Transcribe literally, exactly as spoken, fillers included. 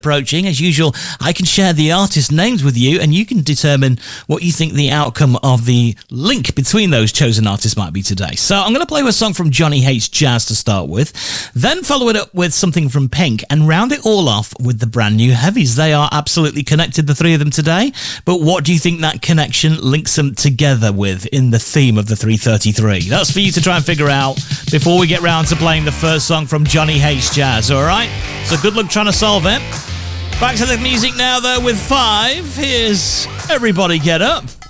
approaching. As usual, I can share the artist names with you and you can determine what you think the outcome of the link between those chosen artists might be today. So I'm going to play a song from Johnny Hates Jazz to start with, then follow it up with something from Pink and round it all off with the brand new Heavies. They are absolutely connected, the three of them today, but what do you think that connection links them together with in the theme of the three thirty-three? That's for you to try and figure out before we get round to playing the first song from Johnny Hates Jazz, alright? So good luck trying to solve it. Back to the music now, though, with five. Here's Everybody Get Up.